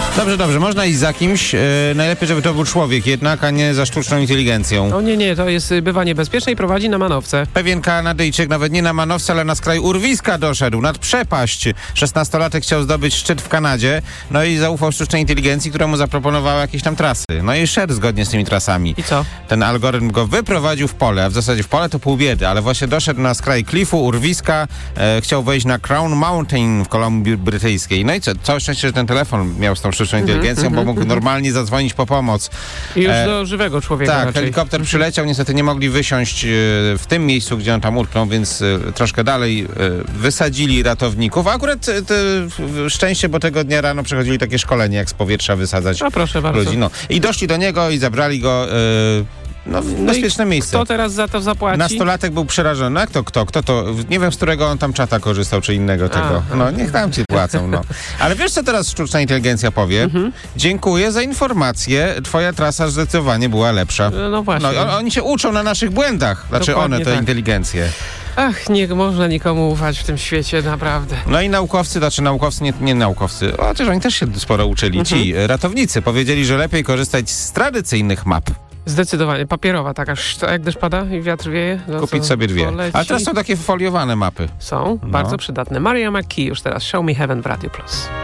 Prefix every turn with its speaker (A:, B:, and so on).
A: Dobrze, można iść za kimś. Najlepiej, żeby to był człowiek jednak, a nie za sztuczną inteligencją.
B: O nie, to bywa niebezpieczne i prowadzi na manowce.
A: Pewien Kanadyjczyk nawet nie na manowce, ale na skraj urwiska doszedł, nad przepaść. 16-latek chciał zdobyć szczyt w Kanadzie, no i zaufał sztucznej inteligencji, która mu zaproponowała jakieś tam trasy. No i szedł zgodnie z tymi trasami.
B: I co?
A: Ten algorytm go wyprowadził w pole, a w zasadzie w pole to pół biedy, ale właśnie doszedł na skraj klifu, urwiska, chciał wejść na Crown Mountain w Kolumbii Brytyjskiej. No i co? Całe szczęście, że ten telefon miał z tą sztuczną inteligencją, bo mógł normalnie zadzwonić po pomoc.
B: I już do żywego człowieka
A: Tak,
B: raczej.
A: helikopter przyleciał, niestety nie mogli wysiąść w tym miejscu, gdzie on tam utknął, więc troszkę dalej wysadzili ratowników. A akurat szczęście, bo tego dnia rano przechodzili takie szkolenie, jak z powietrza wysadzać
B: proszę bardzo.
A: ludzi. No. I doszli do niego i zabrali go w bezpieczne miejsce.
B: Kto teraz za to zapłaci?
A: Nastolatek był przerażony. Kto to? Nie wiem, z którego on tam czata korzystał, czy innego tego. No, niech tam ci płacą, no. Ale wiesz, co teraz sztuczna inteligencja powie? Dziękuję za informację. Twoja trasa zdecydowanie była lepsza.
B: No właśnie.
A: No, oni się uczą na naszych błędach. Znaczy
B: Dokładnie
A: one, te
B: tak.
A: inteligencje.
B: Ach, nie można nikomu ufać w tym świecie, naprawdę.
A: No i naukowcy, nie naukowcy, chociaż oni też się sporo uczyli. Ci ratownicy powiedzieli, że lepiej korzystać z tradycyjnych map.
B: Zdecydowanie. Papierowa taka, jak deszcz pada i wiatr wieje. No
A: Kupić sobie dwie. Ale teraz są takie foliowane mapy.
B: Są, bardzo przydatne. Maria McKee już teraz. Show Me Heaven w Radio Plus.